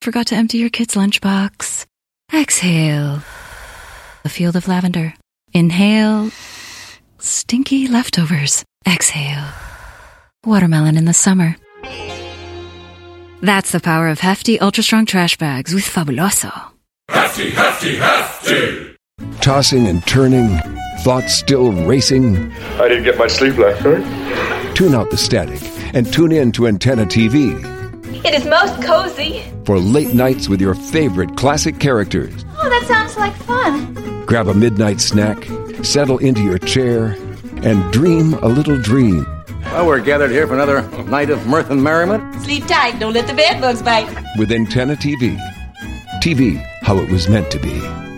forgot to empty your kid's lunchbox. Exhale. A field of lavender. Inhale. Stinky leftovers. Exhale. Watermelon in the summer. That's the power of hefty, ultra-strong trash bags with Fabuloso. Hefty, hefty, hefty! Tossing and turning, thoughts still racing. I didn't get much sleep last night. Tune out the static and tune in to Antenna TV. It is most cozy. For late nights with your favorite classic characters. Oh, that sounds like fun. Grab a midnight snack, settle into your chair, and dream a little dream. Well, we're gathered here for another night of mirth and merriment. Sleep tight, don't let the bed bugs bite. With Antenna TV. TV, how it was meant to be.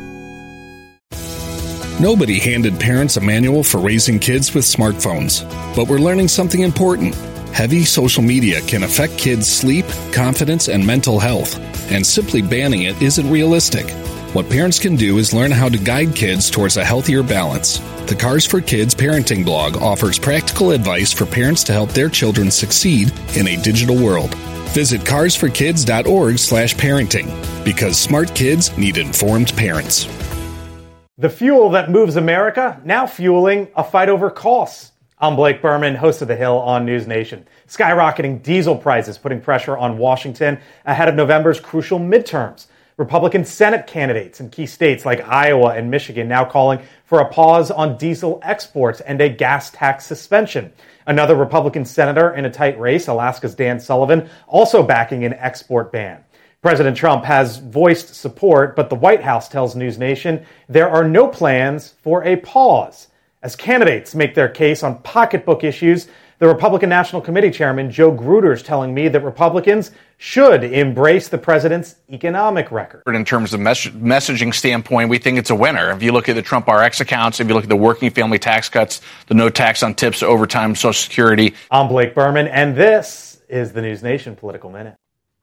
Nobody handed parents a manual for raising kids with smartphones. But we're learning something important. Heavy social media can affect kids' sleep, confidence, and mental health. And simply banning it isn't realistic. What parents can do is learn how to guide kids towards a healthier balance. The Cars for Kids parenting blog offers practical advice for parents to help their children succeed in a digital world. Visit carsforkids.org/parenting, because smart kids need informed parents. The fuel that moves America, now fueling a fight over costs. I'm Blake Berman, host of The Hill on News Nation. Skyrocketing diesel prices putting pressure on Washington ahead of November's crucial midterms. Republican Senate candidates in key states like Iowa and Michigan now calling for a pause on diesel exports and a gas tax suspension. Another Republican senator in a tight race, Alaska's Dan Sullivan, also backing an export ban. President Trump has voiced support, but the White House tells News Nation there are no plans for a pause. As candidates make their case on pocketbook issues, the Republican National Committee Chairman Joe Gruder's telling me that Republicans should embrace the president's economic record. In terms of messaging standpoint, we think it's a winner. If you look at the Trump RX accounts, if you look at the working family tax cuts, the no tax on tips, overtime, Social Security. I'm Blake Berman, and this is the News Nation Political Minute.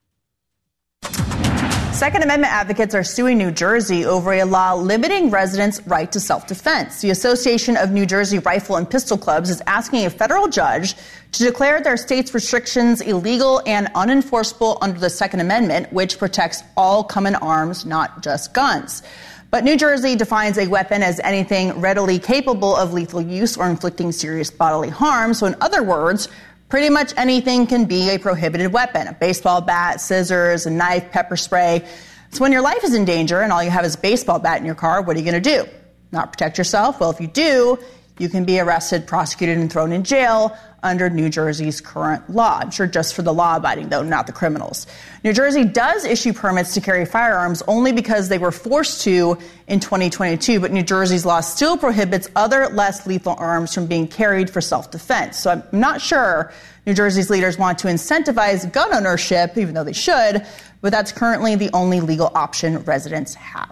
Second Amendment advocates are suing New Jersey over a law limiting residents' right to self-defense. The Association of New Jersey Rifle and Pistol Clubs is asking a federal judge to declare their state's restrictions illegal and unenforceable under the Second Amendment, which protects all common arms, not just guns. But New Jersey defines a weapon as anything readily capable of lethal use or inflicting serious bodily harm. So in other words, pretty much anything can be a prohibited weapon. A baseball bat, scissors, a knife, pepper spray. So when your life is in danger and all you have is a baseball bat in your car, what are you going to do? Not protect yourself? Well, if you do, you can be arrested, prosecuted, and thrown in jail under New Jersey's current law. I'm sure just for the law-abiding, though, not the criminals. New Jersey does issue permits to carry firearms only because they were forced to in 2022, but New Jersey's law still prohibits other less lethal arms from being carried for self-defense. So I'm not sure New Jersey's leaders want to incentivize gun ownership, even though they should, but that's currently the only legal option residents have.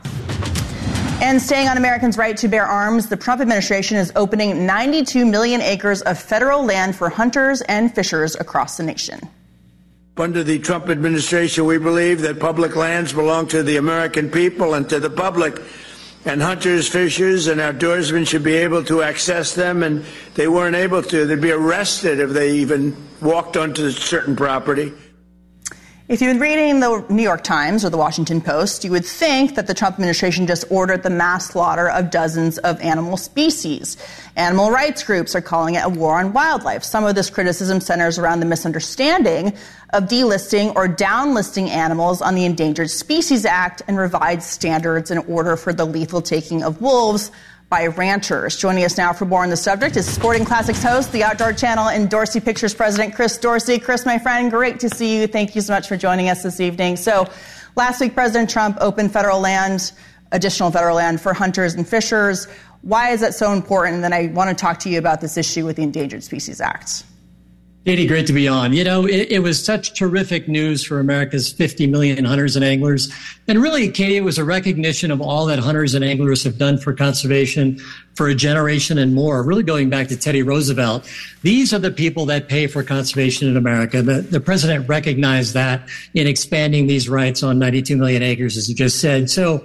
And staying on Americans' right to bear arms, the Trump administration is opening 92 million acres of federal land for hunters and fishers across the nation. Under the Trump administration, we believe that public lands belong to the American people and to the public. And hunters, fishers, and outdoorsmen should be able to access them, and they weren't able to. They'd be arrested if they even walked onto certain property. If you've been reading the New York Times or the Washington Post, you would think that the Trump administration just ordered the mass slaughter of dozens of animal species. Animal rights groups are calling it a war on wildlife. Some of this criticism centers around the misunderstanding of delisting or downlisting animals on the Endangered Species Act and revised standards in order for the lethal taking of wolves by ranchers. Joining us now for more on the subject is Sporting Classics host, the Outdoor Channel and Dorsey Pictures president, Chris Dorsey. Chris, my friend, great to see you. Thank you so much for joining us this evening. So last week, President Trump opened additional federal land for hunters and fishers. Why is that so important? And then I want to talk to you about this issue with the Endangered Species Act. Katie, great to be on. You know, it was such terrific news for America's 50 million hunters and anglers. And really, Katie, it was a recognition of all that hunters and anglers have done for conservation for a generation and more, really going back to Teddy Roosevelt. These are the people that pay for conservation in America. The president recognized that in expanding these rights on 92 million acres, as you just said. So,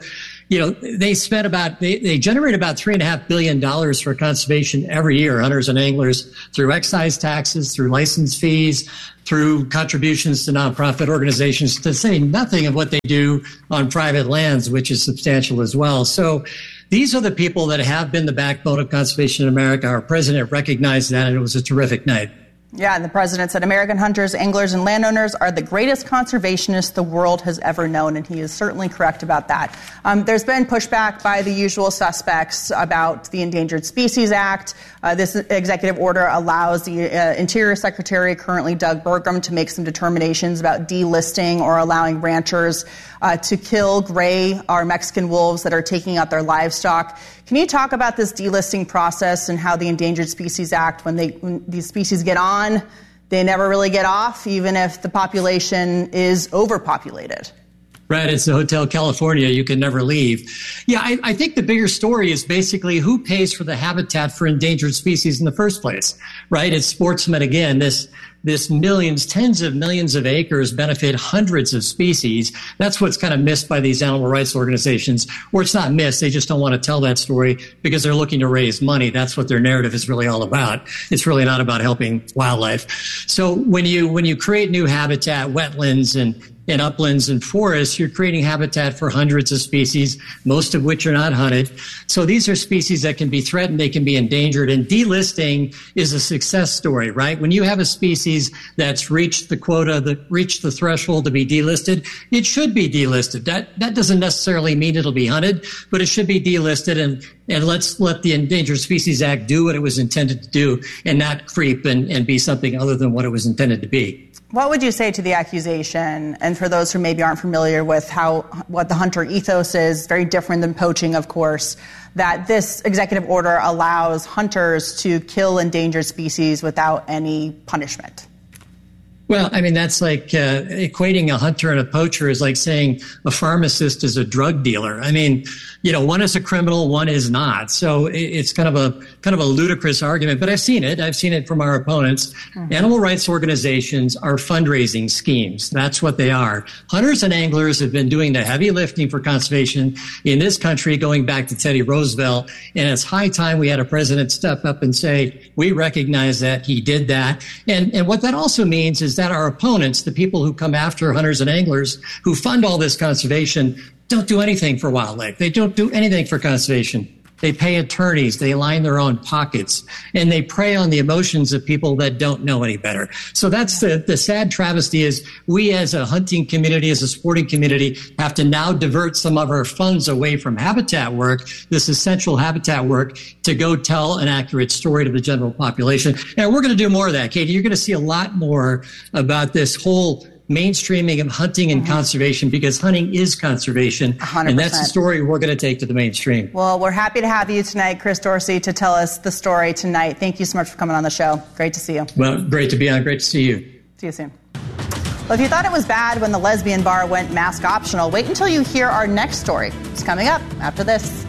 they spent they generate about $3.5 billion for conservation every year, hunters and anglers, through excise taxes, through license fees, through contributions to nonprofit organizations, to say nothing of what they do on private lands, which is substantial as well. So these are the people that have been the backbone of conservation in America. Our president recognized that, and it was a terrific night. Yeah, and the president said American hunters, anglers, and landowners are the greatest conservationists the world has ever known, and he is certainly correct about that. There's been pushback by the usual suspects about the Endangered Species Act. This executive order allows the Interior Secretary, currently Doug Burgum, to make some determinations about delisting or allowing ranchers to kill gray or Mexican wolves that are taking out their livestock. Can you talk about this delisting process and how the Endangered Species Act, when these species get on, they never really get off, even if the population is overpopulated? Right, it's the Hotel California. You can never leave. Yeah, I think the bigger story is basically who pays for the habitat for endangered species in the first place, right? It's sportsmen again. This millions, tens of millions of acres benefit hundreds of species. That's what's kind of missed by these animal rights organizations. Or it's not missed, they just don't want to tell that story because they're looking to raise money. That's what their narrative is really all about. It's really not about helping wildlife. So when you create new habitat, wetlands and uplands and forests, you're creating habitat for hundreds of species, most of which are not hunted. So these are species that can be threatened, they can be endangered, and delisting is a success story, right? When you have a species that's reached the quota, reached the threshold to be delisted, it should be delisted. That doesn't necessarily mean it'll be hunted, but it should be delisted, and let's let the Endangered Species Act do what it was intended to do and not creep and be something other than what it was intended to be. What would you say to the accusation, and for those who maybe aren't familiar with what the hunter ethos is, very different than poaching, of course, that this executive order allows hunters to kill endangered species without any punishment? Well, I mean, that's like equating a hunter and a poacher is like saying a pharmacist is a drug dealer. I mean, one is a criminal, one is not. So it's kind of a ludicrous argument, but I've seen it. I've seen it from our opponents. Mm-hmm. Animal rights organizations are fundraising schemes. That's what they are. Hunters and anglers have been doing the heavy lifting for conservation in this country going back to Teddy Roosevelt. And it's high time we had a president step up and say, we recognize that he did that. And what that also means is that our opponents, the people who come after hunters and anglers, who fund all this conservation, don't do anything for wildlife. They don't do anything for conservation. They pay attorneys, they line their own pockets, and they prey on the emotions of people that don't know any better. So that's the sad travesty is we as a hunting community, as a sporting community, have to now divert some of our funds away from habitat work, this essential habitat work, to go tell an accurate story to the general population. And we're going to do more of that, Katie. You're going to see a lot more about this whole mainstreaming of hunting and conservation, because hunting is conservation. 100%. And that's the story we're going to take to the mainstream. Well, we're happy to have you tonight, Chris Dorsey, to tell us the story tonight. Thank you so much for coming on the show. Great to see you. Well, great to be on. Great to see you. See you soon. Well, if you thought it was bad when the lesbian bar went mask optional, wait until you hear our next story. It's coming up after this.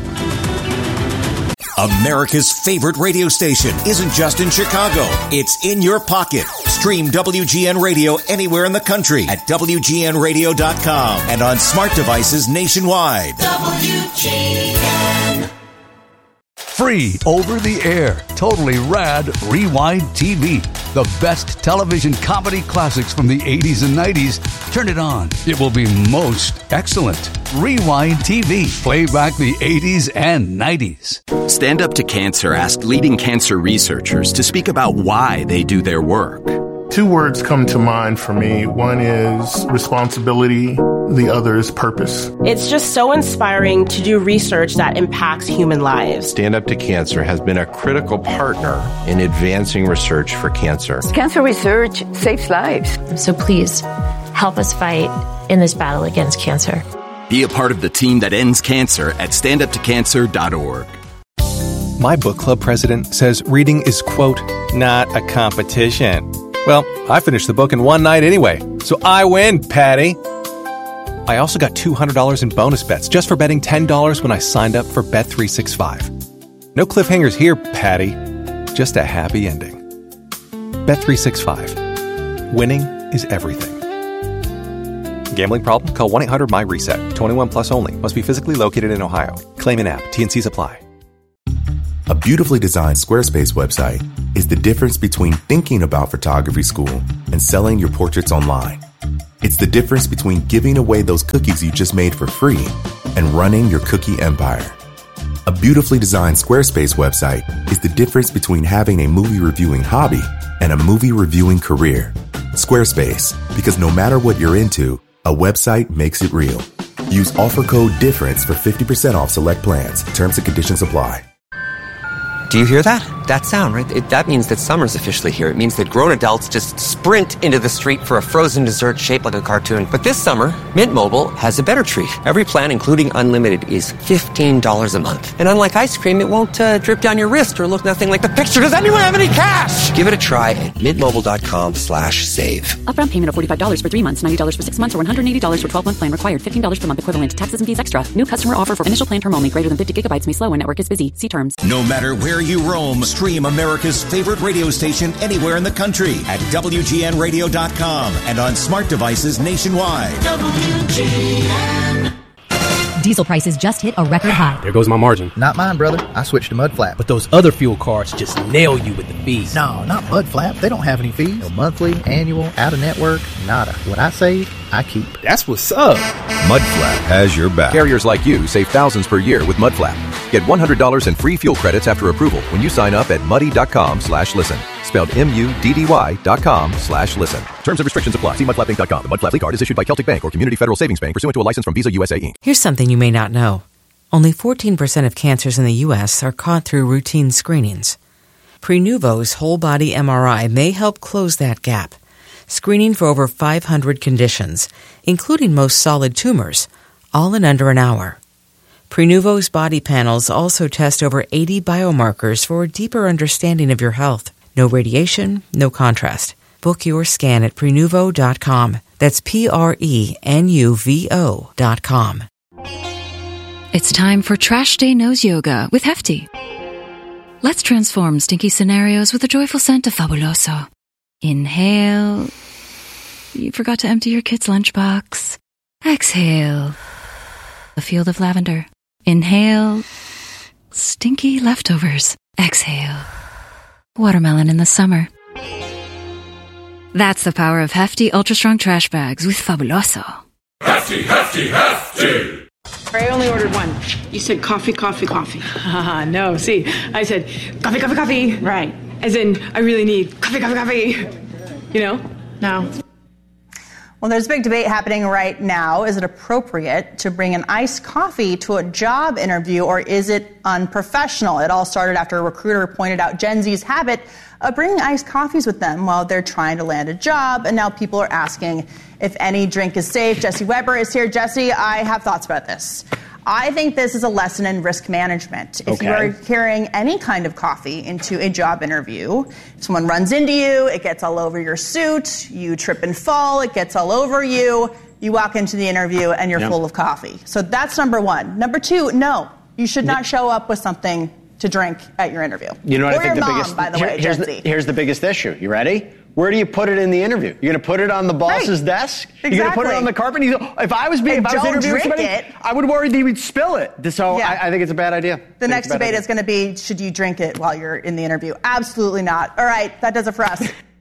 America's favorite radio station isn't just in Chicago. It's in your pocket. Stream WGN Radio anywhere in the country at WGNradio.com and on smart devices nationwide. WGN. Free over the air, totally rad Rewind TV. The best television comedy classics from the 80s and 90s. Turn it on. It will be most excellent. Rewind TV. Play back the 80s and 90s. Stand Up to Cancer asked leading cancer researchers to speak about why they do their work. Two words come to mind for me. One is responsibility. The other is purpose. It's just so inspiring to do research that impacts human lives. Stand Up to Cancer has been a critical partner in advancing research for cancer. Cancer research saves lives. So please help us fight in this battle against cancer. Be a part of the team that ends cancer at standuptocancer.org. My book club president says reading is, quote, not a competition. Well, I finished the book in one night anyway, so I win, Patty. I also got $200 in bonus bets just for betting $10 when I signed up for Bet365. No cliffhangers here, Patty. Just a happy ending. Bet365. Winning is everything. Gambling problem? Call 1-800-MY-RESET. 21 plus only. Must be physically located in Ohio. Claim an app. T&Cs apply. A beautifully designed Squarespace website is the difference between thinking about photography school and selling your portraits online. It's the difference between giving away those cookies you just made for free and running your cookie empire. A beautifully designed Squarespace website is the difference between having a movie reviewing hobby and a movie reviewing career. Squarespace, because no matter what you're into, a website makes it real. Use offer code DIFFERENCE for 50% off select plans. Terms and conditions apply. Do you hear that? That sound, right? That means that summer's officially here. It means that grown adults just sprint into the street for a frozen dessert shaped like a cartoon. But this summer, Mint Mobile has a better treat. Every plan, including unlimited, is $15 a month. And unlike ice cream, it won't drip down your wrist or look nothing like the picture. Does anyone have any cash? Give it a try at mintmobile.com/save. Upfront payment of $45 for 3 months, $90 for 6 months, or $180 for 12-month plan required. $15 per month equivalent. Taxes and fees extra. New customer offer for initial plan term only. Greater than 50 gigabytes may slow when network is busy. See terms. No matter where you roam, stream America's favorite radio station anywhere in the country at WGNradio.com and on smart devices nationwide. WGN. Diesel prices just hit a record high. There goes my margin. Not mine, brother. I switched to Mudflap. But those other fuel cards just nail you with the fees. No, not Mudflap. They don't have any fees. No monthly, annual, out-of-network, nada. What I save, I keep. That's what's up. Mudflap has your back. Carriers like you save thousands per year with Mudflap. Get $100 in free fuel credits after approval when you sign up at muddy.com/listen. Spelled MUDDY.com/listen. Terms and restrictions apply. See mudflappinc.com. The Mudflap card is issued by Celtic Bank or Community Federal Savings Bank pursuant to a license from Visa USA Inc. Here's something you may not know. Only 14% of cancers in the U.S. are caught through routine screenings. Prenuvo's whole body MRI may help close that gap, screening for over 500 conditions, including most solid tumors, all in under an hour. Prenuvo's body panels also test over 80 biomarkers for a deeper understanding of your health. No radiation, no contrast. Book your scan at Prenuvo.com. That's Prenuvo.com. It's time for Trash Day Nose Yoga with Hefty. Let's transform stinky scenarios with the joyful scent of Fabuloso. Inhale. You forgot to empty your kid's lunchbox. Exhale. A field of lavender. Inhale. Stinky leftovers. Exhale. Watermelon in the summer. That's the power of Hefty Ultra Strong Trash Bags with Fabuloso. Hefty, hefty, hefty! I only ordered one. You said coffee, coffee, coffee. No, see, I said coffee, coffee, coffee. Right. As in, I really need coffee, coffee, coffee. You know? No. Well, there's a big debate happening right now. Is it appropriate to bring an iced coffee to a job interview, or is it unprofessional? It all started after a recruiter pointed out Gen Z's habit of bringing iced coffees with them while they're trying to land a job, and now people are asking if any drink is safe. Jesse Weber is here. Jesse, I have thoughts about this. I think this is a lesson in risk management. If you are carrying any kind of coffee into a job interview, if someone runs into you, it gets all over your suit, you trip and fall, it gets all over you, you walk into the interview and you're full of coffee. So that's number one. Number two, no, you should not show up with something to drink at your interview. You know what or I think your the mom, biggest by the way, here's the biggest issue. You ready? Where do you put it in the interview? You're going to put it on the boss's desk? Exactly. You're going to put it on the carpet? If I was interviewing somebody, I would worry that he would spill it. So I think it's a bad idea. The next debate is going to be, should you drink it while you're in the interview? Absolutely not. All right, that does it for us.